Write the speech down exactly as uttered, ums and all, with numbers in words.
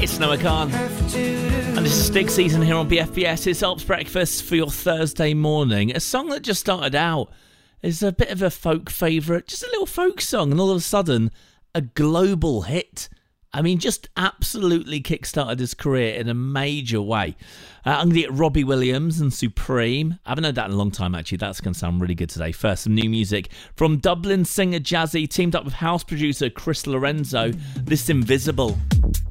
It's Noah Khan. And this is Stig Season here on B F B S. It's Ops Breakfast for your Thursday morning. A song that just started out is a bit of a folk favourite, just a little folk song, and all of a sudden, a global hit. I mean, just absolutely kickstarted his career in a major way. Uh, I'm going to get Robbie Williams and Supreme. I haven't heard that in a long time, actually. That's going to sound really good today. First, some new music from Dublin singer Jazzy, teamed up with house producer Chris Lorenzo. This Invisible.